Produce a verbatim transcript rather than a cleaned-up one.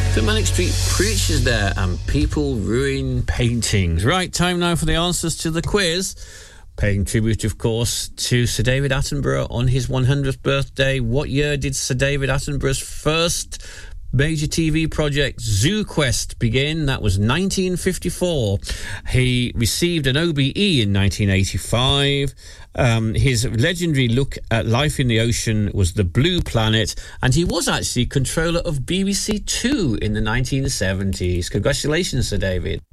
The Manic Street Preachers there, and people ruin paintings. Right, time now for the answers to the quiz. Paying tribute, of course, to Sir David Attenborough on his one hundredth birthday. What year did Sir David Attenborough's first major T V project, Zoo Quest, begin? That was nineteen fifty-four. He received an O B E in nineteen eighty-five. Um, his legendary look at life in the ocean was The Blue Planet, and he was actually controller of B B C Two in the nineteen seventies. Congratulations, Sir David.